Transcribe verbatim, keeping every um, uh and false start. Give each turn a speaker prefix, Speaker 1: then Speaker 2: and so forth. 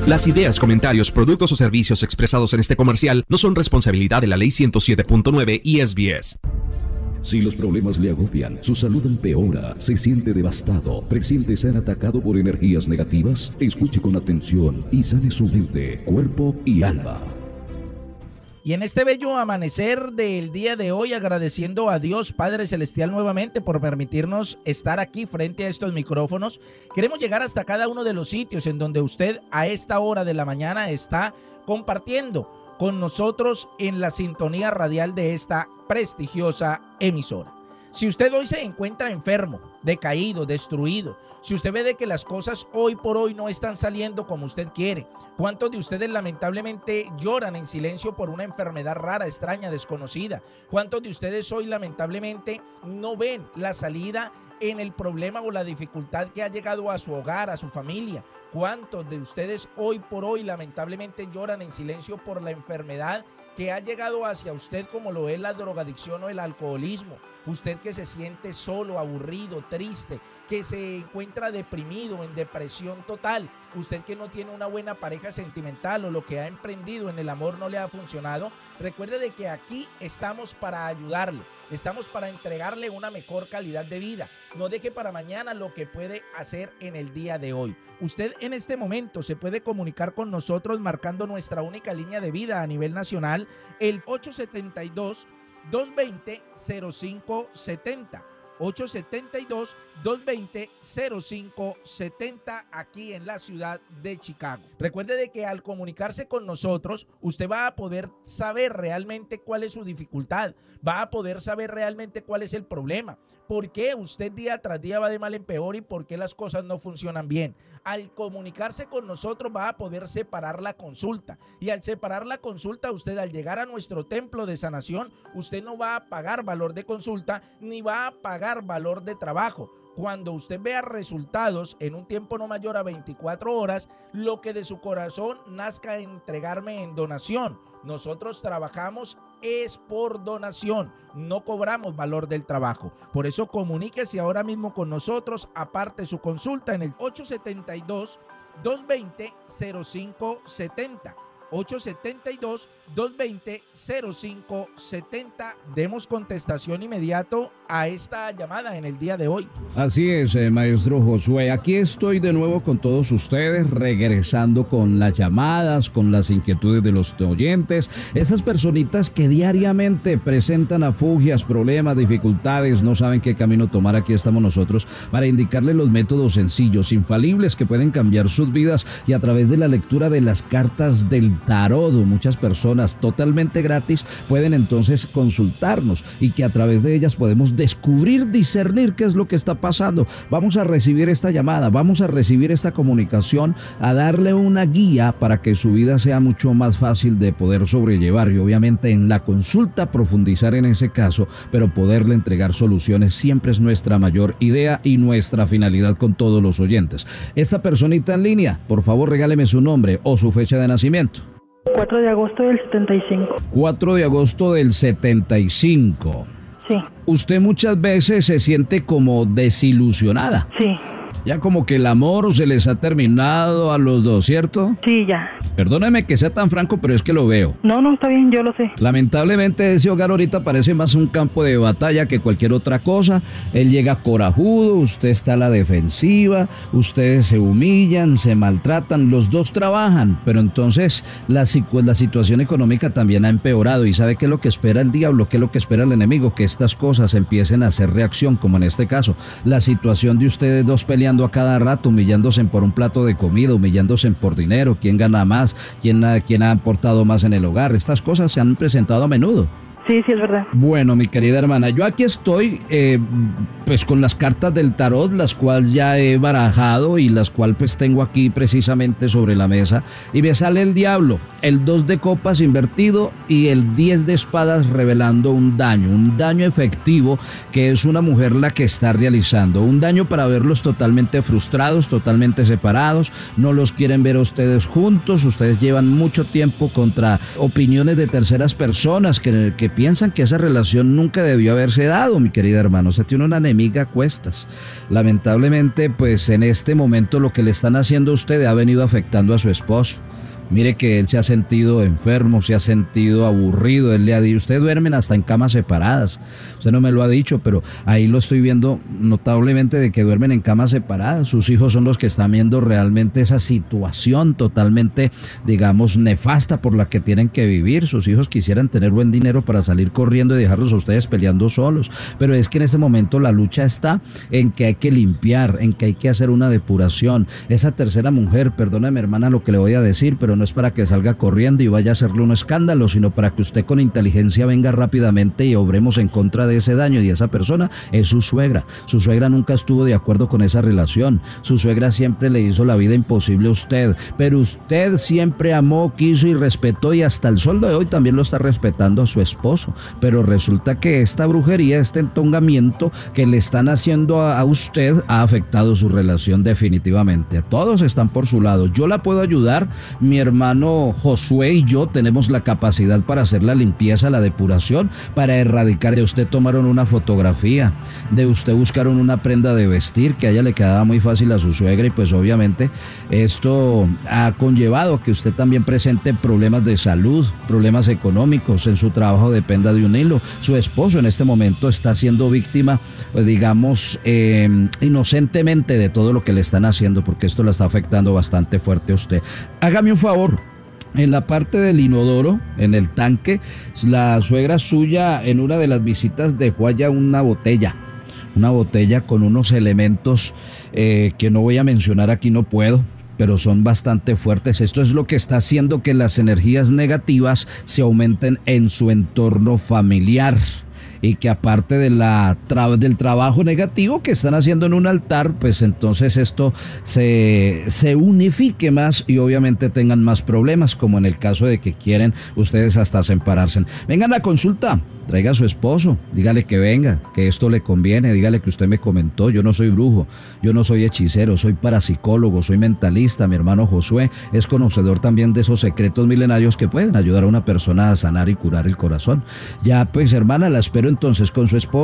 Speaker 1: Las ideas, comentarios, productos o servicios expresados en este comercial no son responsabilidad de la Ley ciento siete punto nueve y S B S.
Speaker 2: Si los problemas le agobian, su salud empeora, se siente devastado, presiente ser atacado por energías negativas, escuche con atención y sane su mente, cuerpo y alma.
Speaker 3: Y en este bello amanecer del día de hoy, agradeciendo a Dios Padre Celestial nuevamente por permitirnos estar aquí frente a estos micrófonos, queremos llegar hasta cada uno de los sitios en donde usted a esta hora de la mañana está compartiendo con nosotros en la sintonía radial de esta prestigiosa emisora. Si usted hoy se encuentra enfermo, decaído, destruido, si usted ve de que las cosas hoy por hoy no están saliendo como usted quiere, ¿cuántos de ustedes lamentablemente lloran en silencio por una enfermedad rara, extraña, desconocida? ¿Cuántos de ustedes hoy lamentablemente no ven la salida en el problema o la dificultad que ha llegado a su hogar, a su familia? ¿Cuántos de ustedes hoy por hoy lamentablemente lloran en silencio por la enfermedad que ha llegado hacia usted, como lo es la drogadicción o el alcoholismo? Usted que se siente solo, aburrido, triste, que se encuentra deprimido, en depresión total. Usted que no tiene una buena pareja sentimental o lo que ha emprendido en el amor no le ha funcionado. Recuerde de que aquí estamos para ayudarle. Estamos para entregarle una mejor calidad de vida. No deje para mañana lo que puede hacer en el día de hoy. Usted en este momento se puede comunicar con nosotros marcando nuestra única línea de vida a nivel nacional, el ocho siete dos, dos dos cero, cero cinco siete cero. ocho siete dos, dos dos cero, cero cinco siete cero aquí en la ciudad de Chicago. Recuerde de que al comunicarse con nosotros, usted va a poder saber realmente cuál es su dificultad, va a poder saber realmente cuál es el problema, por qué usted día tras día va de mal en peor y por qué las cosas no funcionan bien. Al comunicarse con nosotros va a poder separar la consulta, y al separar la consulta, usted al llegar a nuestro templo de sanación, usted no va a pagar valor de consulta ni va a pagar valor de trabajo. Cuando usted vea resultados en un tiempo no mayor a veinticuatro horas, lo que de su corazón nazca entregarme en donación. Nosotros trabajamos es por donación, no cobramos valor del trabajo. Por eso comuníquese ahora mismo con nosotros, aparte su consulta en el ocho siete dos, dos dos cero, cero cinco siete cero. ocho siete dos, dos dos cero, cero cinco siete cero. Demos contestación inmediato a esta llamada en el día de hoy.
Speaker 4: Así es, eh, maestro Josué. Aquí estoy de nuevo con todos ustedes, regresando con las llamadas, con las inquietudes de los oyentes. Esas personitas que diariamente presentan afugias, problemas, dificultades, no saben qué camino tomar. Aquí estamos nosotros para indicarles los métodos sencillos, infalibles, que pueden cambiar sus vidas, y a través de la lectura de las cartas del tarot, muchas personas totalmente gratis pueden entonces consultarnos, y que a través de ellas podemos descubrir, discernir qué es lo que está pasando. Vamos a recibir esta llamada, vamos a recibir esta comunicación, a darle una guía para que su vida sea mucho más fácil de poder sobrellevar, y obviamente en la consulta profundizar en ese caso, pero poderle entregar soluciones siempre es nuestra mayor idea y nuestra finalidad con todos los oyentes. Esta personita en línea, por favor regáleme su nombre o su fecha de nacimiento.
Speaker 5: cuatro de agosto del setenta y cinco.
Speaker 4: cuatro de agosto del setenta y cinco.
Speaker 5: Sí.
Speaker 4: Usted muchas veces se siente como desilusionada.
Speaker 5: Sí.
Speaker 4: Ya como que el amor se les ha terminado a los dos, ¿cierto?
Speaker 5: Sí, ya.
Speaker 4: Perdóneme que sea tan franco, pero es que lo veo.
Speaker 5: No, no, está bien, yo lo sé.
Speaker 4: Lamentablemente ese hogar ahorita parece más un campo de batalla que cualquier otra cosa. Él llega corajudo, usted está a la defensiva, ustedes se humillan, se maltratan, los dos trabajan, pero entonces la, la situación económica también ha empeorado. ¿Y sabe qué es lo que espera el diablo? ¿Qué es lo que espera el enemigo? Que estas cosas empiecen a hacer reacción, como en este caso. La situación de ustedes dos peleando a cada rato, humillándose por un plato de comida, humillándose por dinero, quién gana más, quién, quién ha aportado más en el hogar. Estas cosas se han presentado a menudo.
Speaker 5: Sí, sí, es verdad.
Speaker 4: Bueno, mi querida hermana, yo aquí estoy eh, pues con las cartas del tarot, las cuales ya he barajado y las cuales pues tengo aquí precisamente sobre la mesa, y me sale el diablo, el dos de copas invertido y el diez de espadas, revelando un daño, un daño efectivo que es una mujer la que está realizando, un daño para verlos totalmente frustrados, totalmente separados, no los quieren ver a ustedes juntos, ustedes llevan mucho tiempo contra opiniones de terceras personas que, que piensan que esa relación nunca debió haberse dado, mi querida hermana. Usted tiene una enemiga a cuestas. Lamentablemente, pues en este momento lo que le están haciendo a usted ha venido afectando a su esposo. Mire que él se ha sentido enfermo, se ha sentido aburrido. Él le ha dicho, usted duermen hasta en camas separadas. Usted no me lo ha dicho, pero ahí lo estoy viendo notablemente de que duermen en camas separadas. Sus hijos son los que están viendo realmente esa situación totalmente, digamos, nefasta por la que tienen que vivir. Sus hijos quisieran tener buen dinero para salir corriendo y dejarlos a ustedes peleando solos. Pero es que en este momento la lucha está en que hay que limpiar, en que hay que hacer una depuración. Esa tercera mujer, perdóname hermana lo que le voy a decir, pero no es para que salga corriendo y vaya a hacerle un escándalo, sino para que usted con inteligencia venga rápidamente y obremos en contra de ese daño. Y esa persona es su suegra. Su suegra nunca estuvo de acuerdo con esa relación. Su suegra siempre le hizo la vida imposible a usted, pero usted siempre amó, quiso y respetó, y hasta el sol de hoy también lo está respetando a su esposo. Pero resulta que esta brujería, este entongamiento que le están haciendo a, a usted ha afectado su relación definitivamente. Todos están por su lado. Yo la puedo ayudar. Mi hermano Josué y yo tenemos la capacidad para hacer la limpieza, la depuración, para erradicar. De usted tomaron una fotografía, de usted buscaron una prenda de vestir que a ella le quedaba muy fácil a su suegra, y pues obviamente esto ha conllevado que usted también presente problemas de salud, problemas económicos, en su trabajo dependa de un hilo. Su esposo en este momento está siendo víctima, digamos, eh, inocentemente de todo lo que le están haciendo, porque esto la está afectando bastante fuerte a usted. Hágame un favor. En la parte del inodoro, en el tanque, la suegra suya en una de las visitas dejó allá una botella, una botella con unos elementos eh, que no voy a mencionar aquí, no puedo, pero son bastante fuertes. Esto es lo que está haciendo que las energías negativas se aumenten en su entorno familiar. Y que aparte de la tra- del trabajo negativo que están haciendo en un altar, pues entonces esto se, se unifique más y obviamente tengan más problemas, como en el caso de que quieren ustedes hasta separarse. Vengan a la consulta, traiga a su esposo, dígale que venga, que esto le conviene, dígale que usted me comentó. Yo no soy brujo, yo no soy hechicero, soy parapsicólogo, soy mentalista. Mi hermano Josué es conocedor también de esos secretos milenarios que pueden ayudar a una persona a sanar y curar el corazón. Ya pues hermana, la espero entonces con su esposo.